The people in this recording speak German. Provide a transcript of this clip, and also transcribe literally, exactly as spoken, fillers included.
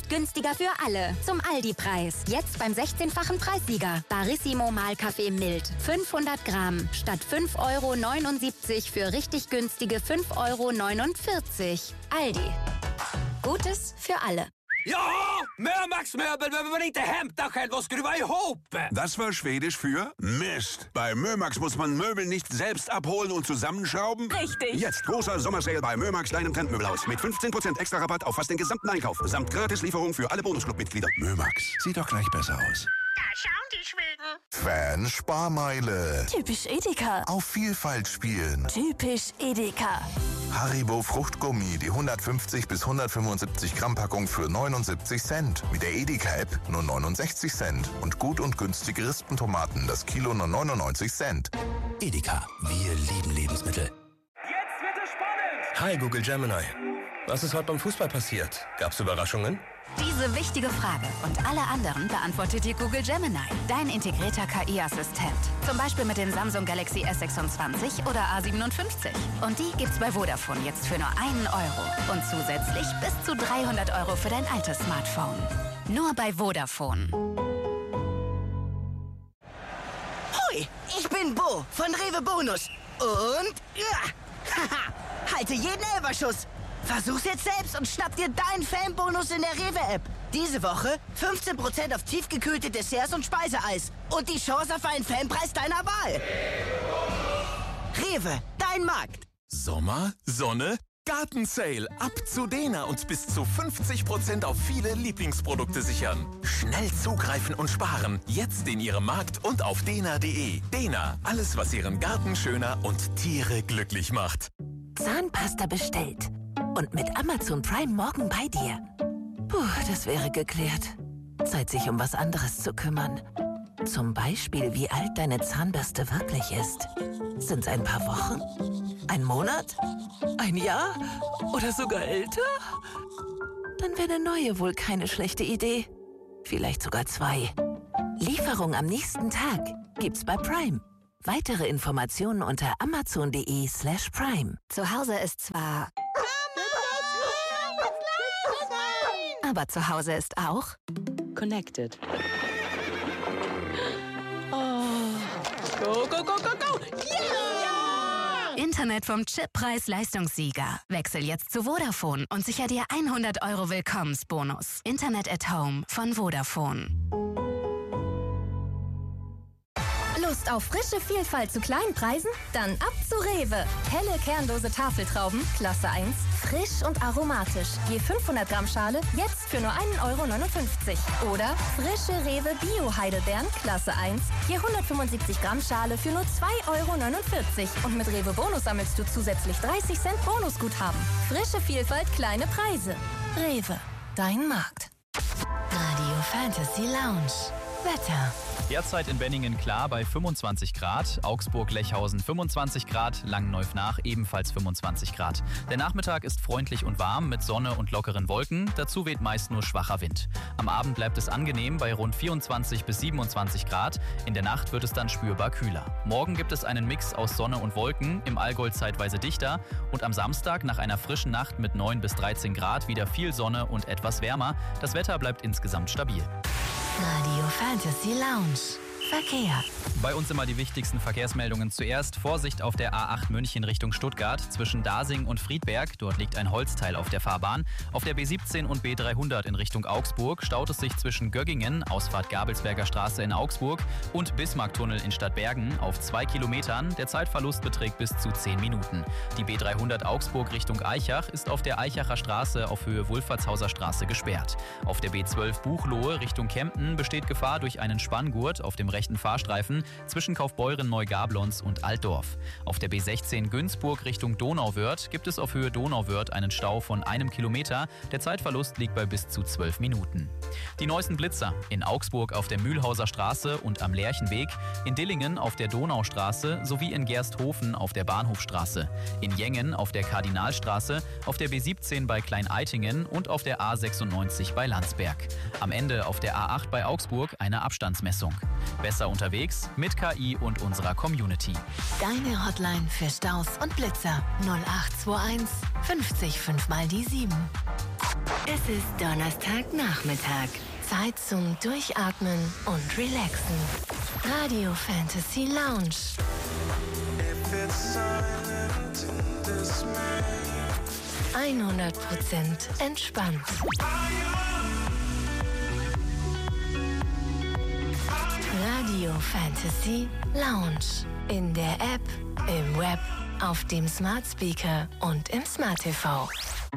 günstiger für alle. Zum Aldi-Preis. Jetzt beim sechzehnfachen Preissieger. Barissimo Mahlkaffee mild. fünfhundert Gramm. Statt fünf Euro neunundsiebzig für richtig günstige fünf Euro neunundvierzig. Aldi. Gutes für alle. Ja, Mörmax Möbel behöver man inte hämta själv och skruva ihop. Das war Schwedisch für Mist. Bei Mörmax muss man Möbel nicht selbst abholen und zusammenschrauben. Richtig. Jetzt großer Sommersale bei Mörmax, deinem Trendmöbelhaus. Mit fünfzehn Prozent extra Rabatt auf fast den gesamten Einkauf. Samt Gratislieferung für alle Bonusclub-Mitglieder. Mörmax, sieht doch gleich besser aus. Da schauen die Schweden. Fan-Sparmeile. Typisch Edeka. Auf Vielfalt spielen. Typisch Edeka. Haribo Fruchtgummi, die hundertfünfzig bis hundertfünfundsiebzig Gramm Packung für neunundsiebzig Cent. Mit der Edeka-App nur neunundsechzig Cent. Und gut und günstige Rispentomaten, das Kilo nur neunundneunzig Cent. Edeka, wir lieben Lebensmittel. Jetzt wird es spannend. Hi Google Gemini. Was ist heute beim Fußball passiert? Gab's Überraschungen? Diese wichtige Frage und alle anderen beantwortet dir Google Gemini, dein integrierter K I-Assistent. Zum Beispiel mit den Samsung Galaxy S sechsundzwanzig oder A siebenundfünfzig. Und die gibt's bei Vodafone jetzt für nur einen Euro. Und zusätzlich bis zu dreihundert Euro für dein altes Smartphone. Nur bei Vodafone. Hoi, ich bin Bo von Rewe Bonus. Und ja, haha, halte jeden Elberschuss. Versuch's jetzt selbst und schnapp dir deinen Fanbonus in der Rewe-App. Diese Woche fünfzehn Prozent auf tiefgekühlte Desserts und Speiseeis. Und die Chance auf einen Fanpreis deiner Wahl. Rewe, dein Markt. Sommer, Sonne, Gartensale. Ab zu Dena und bis zu fünfzig Prozent auf viele Lieblingsprodukte sichern. Schnell zugreifen und sparen. Jetzt in Ihrem Markt und auf dena punkt de. Dena, alles was Ihren Garten schöner und Tiere glücklich macht. Zahnpasta bestellt. Und mit Amazon Prime morgen bei dir. Puh, das wäre geklärt. Zeit, sich um was anderes zu kümmern. Zum Beispiel, wie alt deine Zahnbürste wirklich ist. Sind's ein paar Wochen? Ein Monat? Ein Jahr? Oder sogar älter? Dann wäre eine neue wohl keine schlechte Idee. Vielleicht sogar zwei. Lieferung am nächsten Tag gibt's bei Prime. Weitere Informationen unter amazon punkt de slash prime. Zu Hause ist zwar... Aber zu Hause ist auch... Connected. Oh. Go, go, go, go, go! Yeah! Internet vom Chippreis-Leistungssieger. Wechsel jetzt zu Vodafone und sicher dir hundert Euro Willkommensbonus. Internet at Home von Vodafone. Lust auf frische Vielfalt zu kleinen Preisen? Dann ab zu Rewe. Helle kernlose Tafeltrauben, Klasse eins, frisch und aromatisch. Je fünfhundert Gramm Schale, jetzt für nur einen Euro neunundfünfzig. Oder frische Rewe Bio-Heidelbeeren, Klasse eins, je hundertfünfundsiebzig Gramm Schale für nur zwei Euro neunundvierzig. Und mit Rewe Bonus sammelst du zusätzlich dreißig Cent Bonusguthaben. Frische Vielfalt, kleine Preise. Rewe, dein Markt. Radio Fantasy Lounge. Wetter. Derzeit in Benningen klar bei fünfundzwanzig Grad, Augsburg-Lechhausen fünfundzwanzig Grad, Langenneuf-Nach ebenfalls fünfundzwanzig Grad. Der Nachmittag ist freundlich und warm mit Sonne und lockeren Wolken, dazu weht meist nur schwacher Wind. Am Abend bleibt es angenehm bei rund vierundzwanzig bis siebenundzwanzig Grad, in der Nacht wird es dann spürbar kühler. Morgen gibt es einen Mix aus Sonne und Wolken, im Allgäu zeitweise dichter und am Samstag nach einer frischen Nacht mit neun bis dreizehn Grad wieder viel Sonne und etwas wärmer. Das Wetter bleibt insgesamt stabil. Radio Fantasy Lounge. Verkehr. Bei uns immer die wichtigsten Verkehrsmeldungen zuerst. Vorsicht auf der A acht München Richtung Stuttgart zwischen Dasing und Friedberg. Dort liegt ein Holzteil auf der Fahrbahn. Auf der B siebzehn und B dreihundert in Richtung Augsburg staut es sich zwischen Göggingen, Ausfahrt Gabelsberger Straße in Augsburg und Bismarcktunnel in Stadtbergen auf zwei Kilometern. Der Zeitverlust beträgt bis zu zehn Minuten. Die B dreihundert Augsburg Richtung Aichach ist auf der Aichacher Straße auf Höhe Wolfertshauser Straße gesperrt. Auf der B zwölf Buchloe Richtung Kempten besteht Gefahr durch einen Spanngurt auf dem rechten Fahrstreifen zwischen Kaufbeuren, Neugablons und Altdorf. Auf der B sechzehn Günzburg Richtung Donauwörth gibt es auf Höhe Donauwörth einen Stau von einem Kilometer. Der Zeitverlust liegt bei bis zu zwölf Minuten. Die neuesten Blitzer in Augsburg auf der Mühlhauser Straße und am Lerchenweg, in Dillingen auf der Donaustraße sowie in Gersthofen auf der Bahnhofstraße, in Jengen auf der Kardinalstraße, auf der B siebzehn bei Klein-Eitingen und auf der A sechsundneunzig bei Landsberg. Am Ende auf der A acht bei Augsburg eine Abstandsmessung. Besser unterwegs mit K I und unserer Community. Deine Hotline für Staus und Blitzer null acht zwei eins fünfzig fünf mal die sieben. Es ist Donnerstagnachmittag. Zeit zum Durchatmen und Relaxen. Radio Fantasy Lounge. hundert Prozent entspannt. Radio Fantasy Lounge. In der App, im Web, auf dem Smart Speaker und im Smart T V.